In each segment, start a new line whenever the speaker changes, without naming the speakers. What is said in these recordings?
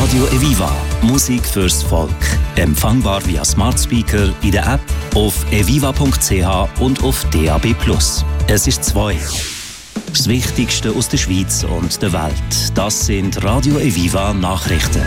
Radio Eviva. Musik fürs Volk. Empfangbar via Smart Speaker, in der App, auf eviva.ch und auf DAB+. Es ist 2. Das Wichtigste aus der Schweiz und der Welt. Das sind Radio Eviva Nachrichten.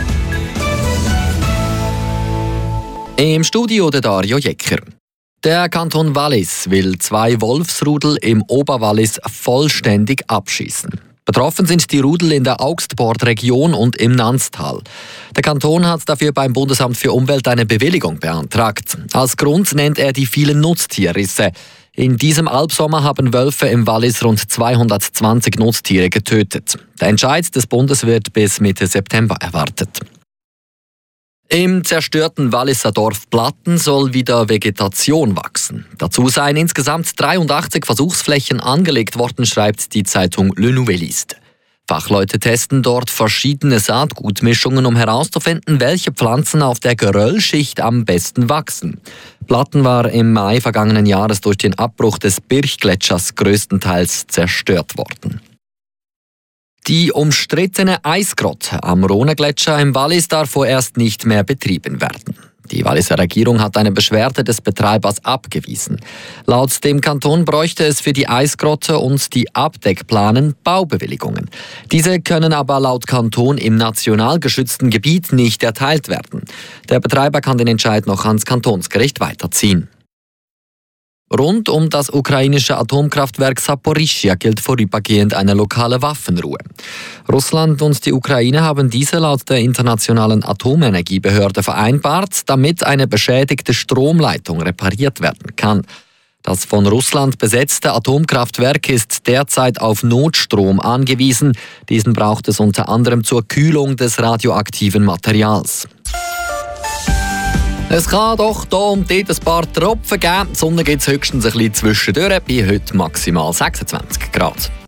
Im Studio der Dario Jecker. Der Kanton Wallis will 2 Wolfsrudel im Oberwallis vollständig abschießen. Betroffen sind die Rudel in der Augstport-Region und im Nanstal. Der Kanton hat dafür beim Bundesamt für Umwelt eine Bewilligung beantragt. Als Grund nennt er die vielen Nutztierrisse. In diesem Albsommer haben Wölfe im Wallis rund 220 Nutztiere getötet. Der Entscheid des Bundes wird bis Mitte September erwartet. Im zerstörten Walliser Dorf Platten soll wieder Vegetation wachsen. Dazu seien insgesamt 83 Versuchsflächen angelegt worden, schreibt die Zeitung Le Nouvelliste. Fachleute testen dort verschiedene Saatgutmischungen, um herauszufinden, welche Pflanzen auf der Geröllschicht am besten wachsen. Platten war im Mai vergangenen Jahres durch den Abbruch des Birchgletschers größtenteils zerstört worden. Die umstrittene Eisgrotte am Rhonegletscher im Wallis darf vorerst nicht mehr betrieben werden. Die Walliser Regierung hat eine Beschwerde des Betreibers abgewiesen. Laut dem Kanton bräuchte es für die Eisgrotte und die Abdeckplanen Baubewilligungen. Diese können aber laut Kanton im national geschützten Gebiet nicht erteilt werden. Der Betreiber kann den Entscheid noch ans Kantonsgericht weiterziehen. Rund um das ukrainische Atomkraftwerk Saporischschja gilt vorübergehend eine lokale Waffenruhe. Russland und die Ukraine haben diese laut der Internationalen Atomenergiebehörde vereinbart, damit eine beschädigte Stromleitung repariert werden kann. Das von Russland besetzte Atomkraftwerk ist derzeit auf Notstrom angewiesen. Diesen braucht es unter anderem zur Kühlung des radioaktiven Materials. Es kann doch hier und dort ein paar Tropfen geben. Die Sonne gibt es höchstens ein bisschen zwischendurch, bei heute maximal 26 Grad.